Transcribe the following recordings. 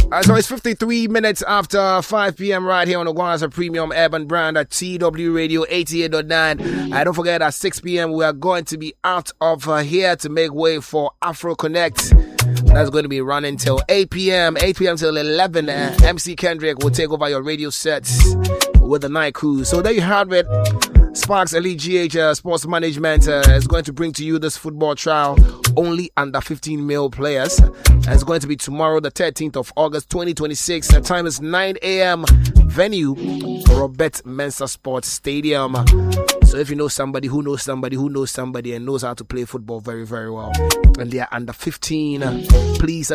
So it's 53 minutes after 5 p.m. right here on the Guanza Premium Urban Brand at TW Radio 88.9. Don't forget at 6 p.m. we are going to be out of here to make way for Afro Connect. That's going to be running till 8 p.m. 8 p.m. till 11. MC Kendrick will take over your radio sets with the night crew. So there you have it. Sparks Elite GH Sports Management is going to bring to you this football trial only under 15 male players. It's going to be tomorrow, the 13th of August, 2026. The time is 9 a.m. Venue, Robert Mensah Sports Stadium. So if you know somebody who knows somebody who knows somebody and knows how to play football very, very well, and they are under 15, please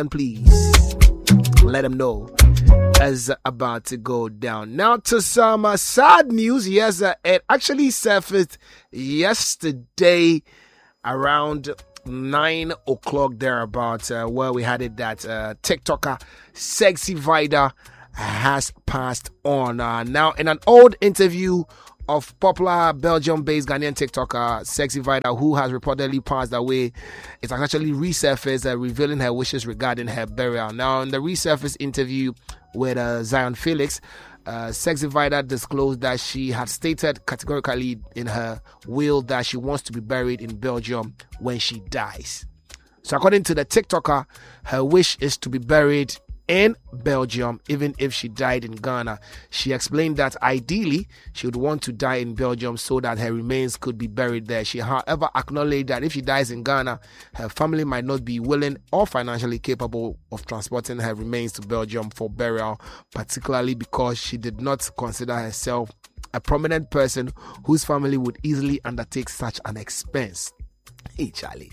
let them know is about to go down. Now to some sad news. Yes, it actually surfaced yesterday around 9 o'clock thereabouts, where we had it that TikToker Sexy Vida has passed on. Now, in an old interview of popular Belgium-based Ghanaian TikToker Sexy Vida, who has reportedly passed away, it's actually resurfaced, revealing her wishes regarding her burial. Now, in the resurfaced interview with Zion Felix, Sexy Vida disclosed that she had stated categorically in her will that she wants to be buried in Belgium when she dies. So according to the TikToker, her wish is to be buried in Belgium, even if she died in Ghana. She explained that ideally she would want to die in Belgium so that her remains could be buried there. She, however, acknowledged that if she dies in Ghana, her family might not be willing or financially capable of transporting her remains to Belgium for burial, particularly because she did not consider herself a prominent person whose family would easily undertake such an expense. Hey, Charlie.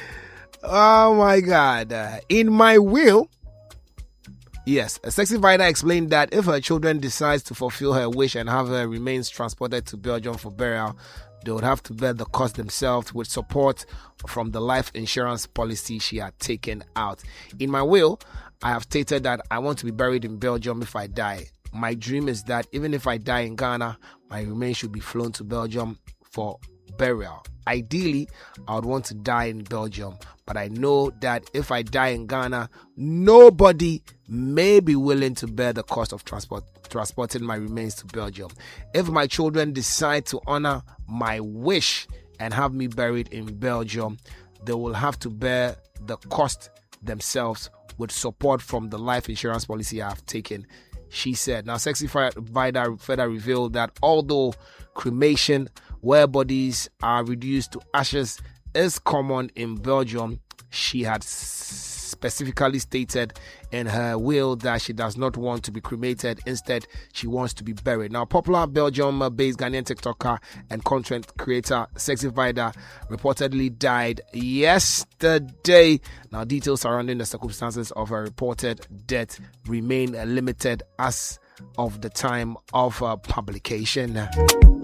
Oh my God. In my will, yes, Sexy Vida explained that if her children decides to fulfill her wish and have her remains transported to Belgium for burial, they would have to bear the cost themselves with support from the life insurance policy she had taken out. In my will, I have stated that I want to be buried in Belgium if I die. My dream is that even if I die in Ghana, my remains should be flown to Belgium for burial. Ideally, I would want to die in Belgium, but I know that if I die in Ghana, nobody may be willing to bear the cost of transporting my remains to Belgium. If my children decide to honor my wish and have me buried in Belgium, they will have to bear the cost themselves with support from the life insurance policy I have taken, she said. Now, Sexy Vida further revealed that although cremation, where bodies are reduced to ashes, is common in Belgium, she had specifically stated in her will that she does not want to be cremated. Instead, she wants to be buried. Now, popular Belgium-based Ghanaian TikToker and content creator Sexy Vida reportedly died yesterday. Now, details surrounding the circumstances of her reported death remain limited as of the time of publication.